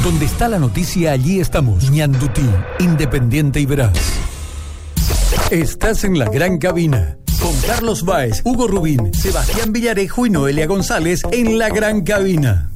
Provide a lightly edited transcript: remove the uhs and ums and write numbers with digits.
Donde está la noticia, allí estamos. Ñandutí, Independiente y Veraz. Estás en la gran cabina. Con Carlos Báez, Hugo Rubín, Sebastián Villarejo y Noelia González en la gran cabina.